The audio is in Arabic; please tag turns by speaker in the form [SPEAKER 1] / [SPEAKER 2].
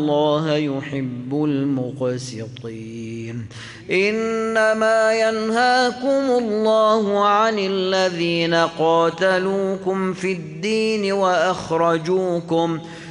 [SPEAKER 1] الله يحب المقسطين. إنما ينهاكم الله عن الذين قاتلوكم في الدين